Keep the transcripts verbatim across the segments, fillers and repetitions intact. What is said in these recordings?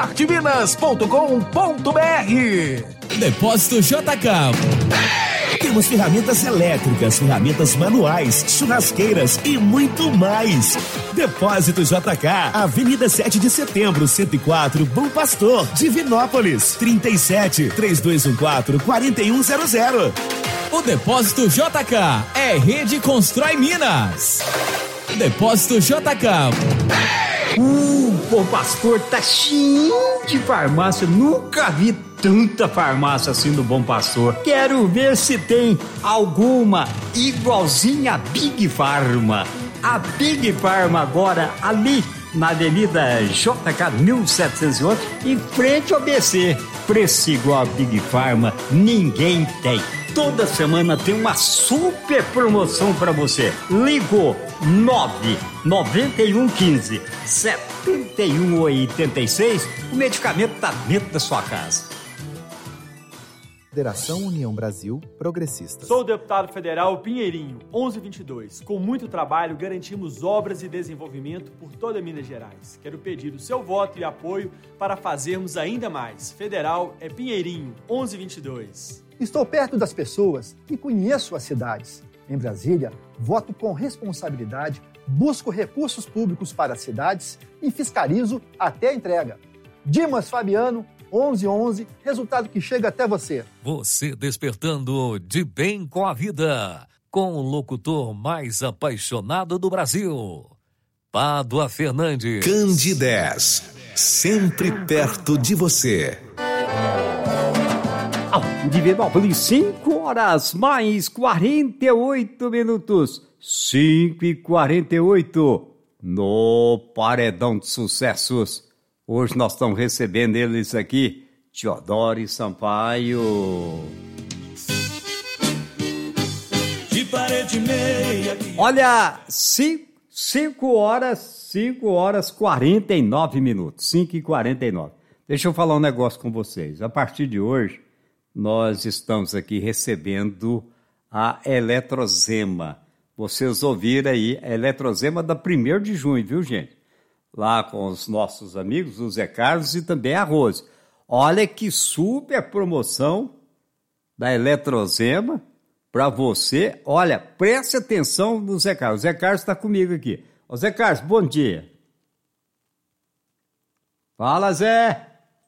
Arteminas ponto com ponto br. Depósito J K. Temos ferramentas elétricas, ferramentas manuais, churrasqueiras e muito mais. Depósito J K, Avenida sete de Setembro, cento e quatro, Bom Pastor, Divinópolis, trinta e sete, três dois um quatro, quatro um zero zero. O Depósito J K é Rede Constrói Minas. Depósito J K. Uh, Bom Pastor tá cheio de farmácia, nunca vi tanta farmácia assim do Bom Pastor. Quero ver se tem alguma igualzinha a Big Pharma. A Big Pharma agora ali na Avenida J K mil setecentos e oito, em frente ao B C. Preço igual a Big Pharma, ninguém tem. Toda semana tem uma super promoção para você. Ligou nove nove um um cinco sete um oito seis. O medicamento tá dentro da sua casa. Federação União Brasil Progressistas. Sou o deputado federal Pinheirinho, onze vinte e dois. Com muito trabalho, garantimos obras e desenvolvimento por toda Minas Gerais. Quero pedir o seu voto e apoio para fazermos ainda mais. Federal é Pinheirinho, onze vinte e dois. Estou perto das pessoas e conheço as cidades. Em Brasília, voto com responsabilidade, busco recursos públicos para as cidades e fiscalizo até a entrega. Dimas Fabiano, onze onze, resultado que chega até você. Você despertando de bem com a vida, com o locutor mais apaixonado do Brasil, Pádua Fernandes. Candidez, sempre perto de você. Divinópolis, cinco horas mais quarenta e oito minutos. cinco e quarenta e oito. No Paredão de Sucessos. Hoje nós estamos recebendo eles aqui, Teodoro Sampaio. De parede meia. Olha, cinco horas, cinco horas quarenta e nove minutos. cinco e quarenta e nove. Deixa eu falar um negócio com vocês. A partir de hoje, nós estamos aqui recebendo a Eletrozema. Vocês ouviram aí, a Eletrozema da primeiro de junho, viu, gente? Lá com os nossos amigos, o Zé Carlos e também a Rose. Olha que super promoção da Eletrozema para você. Olha, preste atenção no Zé Carlos. O Zé Carlos está comigo aqui. Ô Zé Carlos, bom dia. Fala, Zé.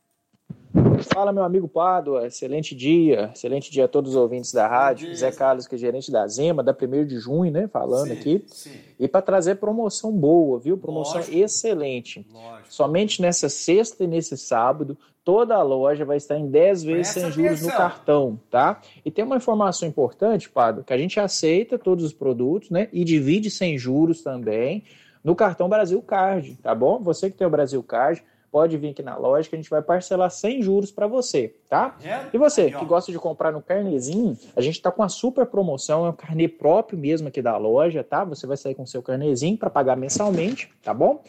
Fala, meu amigo Pádua, excelente dia, excelente dia a todos os ouvintes da rádio. Zé Carlos, que é gerente da Zema, da primeiro de junho, né, falando sim, aqui. Sim. E para trazer promoção boa, viu? Promoção Lógico. excelente. Lógico. Somente nessa sexta e nesse sábado, toda a loja vai estar em dez vezes sem juros no cartão, tá? E tem uma informação importante, Pádua, que a gente aceita todos os produtos, né, e divide sem juros também no cartão Brasil Card, tá bom? Você que tem o Brasil Card, pode vir aqui na loja que a gente vai parcelar sem juros para você, tá? É? E você que gosta de comprar no carnezinho, a gente tá com uma super promoção, é um carnê próprio mesmo aqui da loja, tá? Você vai sair com o seu carnezinho para pagar mensalmente, tá bom?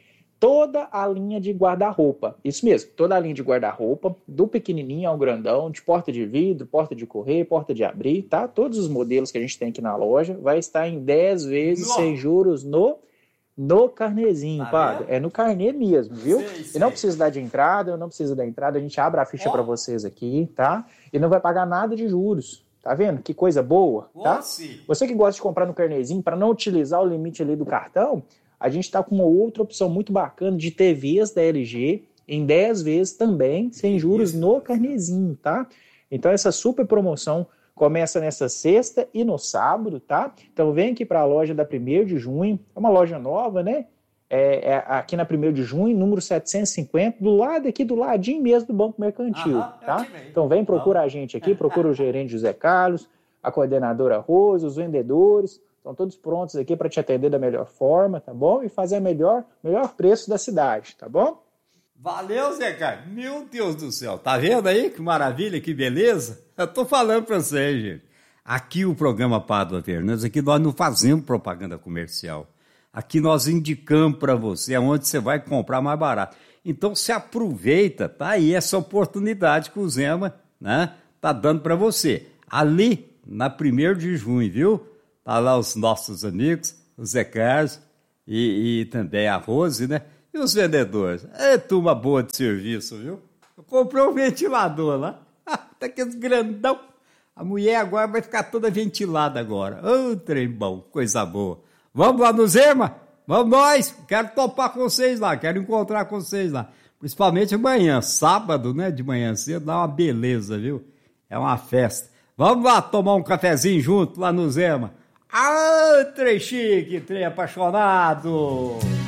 Toda a linha de guarda-roupa, isso mesmo, toda a linha de guarda-roupa, do pequenininho ao grandão, de porta de vidro, porta de correr, porta de abrir, tá? Todos os modelos que a gente tem aqui na loja vai estar em dez vezes Nossa. sem juros no No carnezinho, tá Pádua. É no carnê mesmo, viu? Sei, sei. E não precisa dar de entrada, eu não preciso da entrada, a gente abre a ficha oh. para vocês aqui, tá? E não vai pagar nada de juros, tá vendo? Que coisa boa, tá? Oh, você que gosta de comprar no carnezinho, para não utilizar o limite ali do cartão, a gente tá com uma outra opção muito bacana de T Vs da L G, em dez vezes também, sem juros no carnezinho, tá? Então essa super promoção começa nessa sexta e no sábado, tá? Então vem aqui para a loja da primeiro de junho, é uma loja nova, né? É, é aqui na primeiro de junho, número setecentos e cinquenta, do lado aqui, do ladinho mesmo do Banco Mercantil, Aham, tá? Então vem, procura a gente aqui, procura o gerente José Carlos, a coordenadora Rose, os vendedores, estão todos prontos aqui para te atender da melhor forma, tá bom? E fazer o melhor, melhor preço da cidade, tá bom? Valeu, Zé Carlos. Meu Deus do céu. Tá vendo aí? Que maravilha, que beleza. Eu tô falando pra vocês, gente. Aqui o programa Pádua Fernandes, aqui nós não fazemos propaganda comercial. Aqui nós indicamos para você aonde você vai comprar mais barato. Então se aproveita, tá aí essa oportunidade que o Zema, né, tá dando para você. Ali, na primeiro de junho, viu? Tá lá os nossos amigos, o Zé Carlos e, e também a Rose, né? E os vendedores? É turma boa de serviço, viu? Eu comprei um ventilador lá. Tá aqueles grandão. A mulher agora vai ficar toda ventilada agora. Ô, oh, trem bom, coisa boa. Vamos lá no Zema? Vamos nós! Quero topar com vocês lá, quero encontrar com vocês lá. Principalmente amanhã, sábado, né? De manhã cedo, dá uma beleza, viu? É uma festa. Vamos lá tomar um cafezinho junto lá no Zema. Ah, trem chique, trem apaixonado!